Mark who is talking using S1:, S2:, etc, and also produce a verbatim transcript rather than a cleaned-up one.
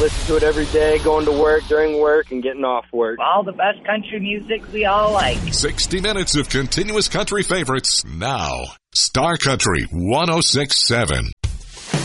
S1: listen to it every day, going to work, during work, and getting off work.
S2: All the best country music we all like.
S3: sixty minutes of continuous country favorites now. Star Country one oh six point seven.